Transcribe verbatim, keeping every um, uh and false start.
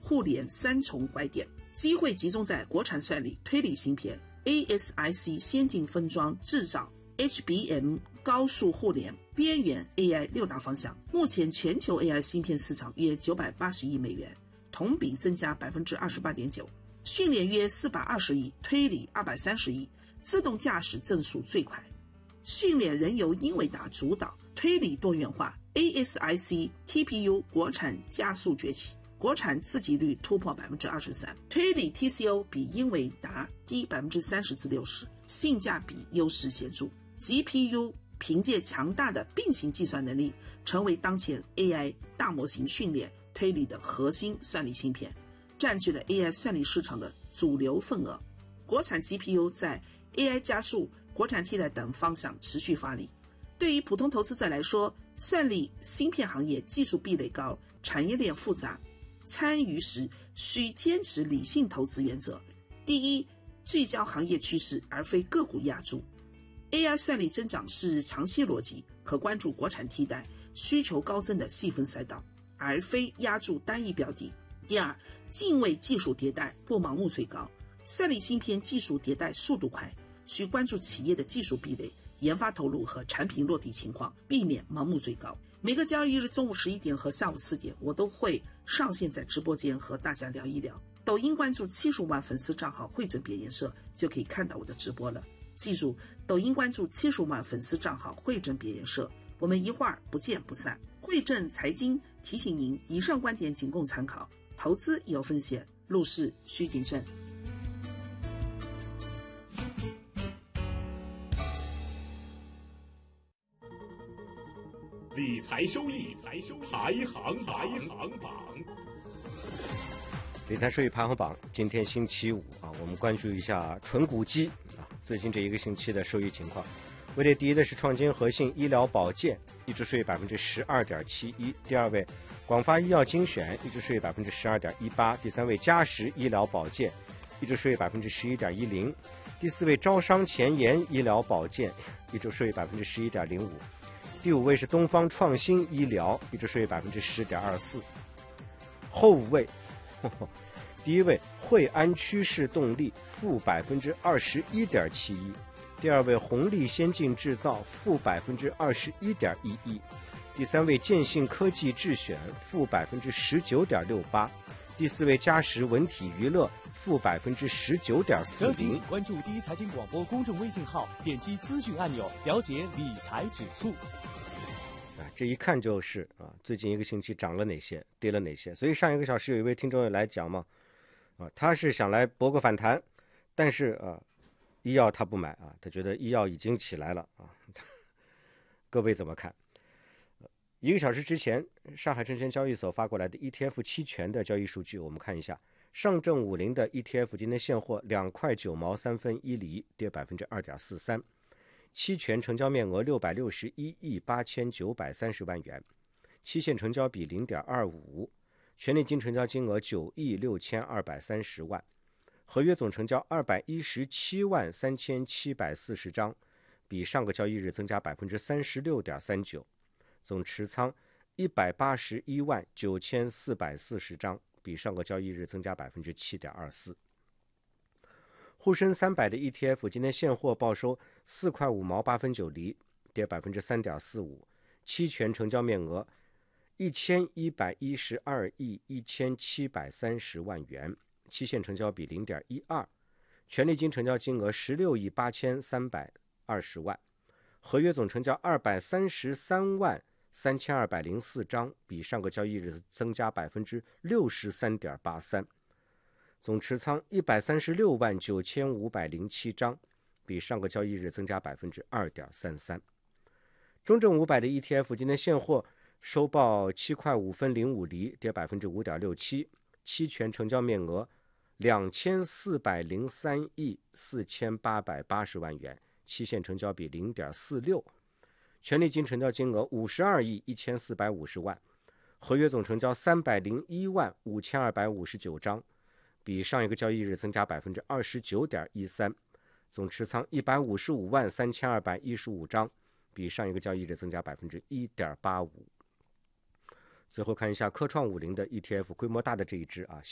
互联三重拐点，机会集中在国产算力、推理芯片、A S I C 先进分装制造、H B M 高速互联、边缘 A I 六大方向。目前全球 A I 芯片市场约九百八十亿美元，同比增加 百分之二十八点九， 训练约四百二十亿，推理二百三十亿，自动驾驶增速最快。训练仍由英伟达主导，推理多元化， A S I C T P U 国产加速崛起，国产自给率突破 百分之二十三， 推理 T C O 比英伟达低 百分之三十至六十， 性价比优势显著。 G P U 凭借强大的并行计算能力，成为当前 A I 大模型训练推理的核心算力芯片，占据了 A I 算力市场的主流份额。国产 G P U 在 A I 加速、国产替代等方向持续发力。对于普通投资者来说，算力芯片行业技术壁垒高，产业链复杂，参与时需坚持理性投资原则。第一，聚焦行业趋势而非个股压注。 A I 算力增长是长期逻辑，可关注国产替代需求高增的细分赛道，而非压注单一标的。第二，敬畏技术迭代，不盲目追高。算力芯片技术迭代速度快，需关注企业的技术壁垒、研发投入和产品落地情况，避免盲目追高。每个交易日中午十一点和下午四点，我都会上线在直播间和大家聊一聊。抖音关注七十万粉丝账号汇整别研社，就可以看到我的直播了。记住，抖音关注七十万粉丝账号汇整别研社，我们一会儿不见不散。汇正财经提醒您，以上观点仅供参考，投资有风险，入市需谨慎。 理财收益排行排行榜， 理财收益排行榜，今天星期五啊，我们关注一下纯股基啊，最近这一个星期的收益情况。位列第一的是创金核心医疗保健，一直收益百分之十二点七一；第二位广发医药精选，一直收益百分之十二点一八；第三位嘉实医疗保健，一直收益百分之十一点一零；第四位招商前沿医疗保健，一直收益百分之十一点零五；第五位是东方创新医疗，一直收益百分之十点二四。后五位，呵呵第一位惠安趋势动力，负百分之二十一点七一；第二位宏利先进制造，负百分之二十一点一一；第三位建信科技智选，负百分之十九点六八；第四位嘉实文体娱乐，负百分之十九点四零。 请关注第一财经广播公众微信号，点击资讯按钮，了解理财指数。 啊，这一看就是啊，最近一个星期涨了哪些，跌了哪些。所以上一个小时有一位听众来讲嘛，啊，他是想来博个反弹，但是啊，医药他不买啊，他觉得医药已经起来了啊。各位怎么看？一个小时之前，上海证券交易所发过来的 E T F 期权的交易数据，我们看一下。上证五零的 E T F 今天现货两块九毛三分一厘，跌百分之二点四三。期权成交面额六百六十一亿八千九百三十万元，期限成交比零点二五，权利金成交金额九亿六千二百三十万，合约总成交二百一十七万三千七百四十张，比上个交易日增加百分之三十六点三九，总持仓一百八十一万九千四百四十张，比上个交易日增加百分之七点二四。沪深三百的 E T F 今天现货报收四块五毛八分九厘，跌百分之三点四五，期权成交面额一千一百一十二亿一千七百三十万元，期限成交比零点一二，权利金成交金额十六亿八千三百二十万，合约总成交二百三十三万三千二百零四张，比上个交易日增加百分之六十三点八三。总持仓一百三十六万九千五百零七张，比上个交易日增加百分之二点三三。中证五百的 E T F 今天现货收报七块五分零五厘，跌百分之五点六七，期权成交面额两千四百零三亿四千八百八十万元，期限成交比零点四六，权利金成交金额五十二亿一千四百五十万，合约总成交三百零一万五千二百五十九张。比上一个交易日增加百分之二十九点一三，总持仓一百五十五万三千二百一十五张，比上一个交易日增加百分之一点八五。最后看一下科创五零的 E T F 规模大的这一支啊，